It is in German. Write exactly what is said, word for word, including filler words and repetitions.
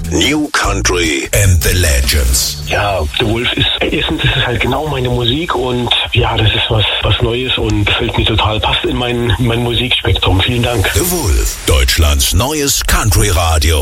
New Country and the Legends. Ja, The Wolf ist, erstens ist es halt genau meine Musik und ja, das ist was, was Neues und gefällt mir total, passt in mein, in mein Musikspektrum. Vielen Dank. The Wolf, Deutschlands neues Country Radio.